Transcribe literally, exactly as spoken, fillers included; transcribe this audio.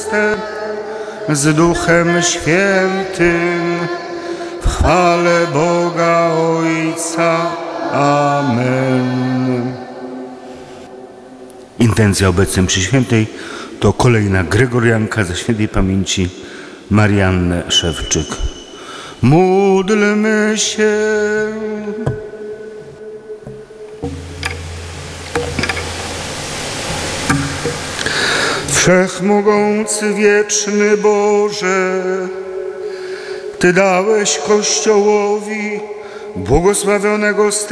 Chryste, z Duchem Świętym, w chwale Boga Ojca. Amen. Intencja obecnej mszy świętej to kolejna Gregorianka ze świętej pamięci Marianny Szewczyk. Módlmy się. Wszechmogący, wieczny Boże, Ty dałeś Kościołowi błogosławionego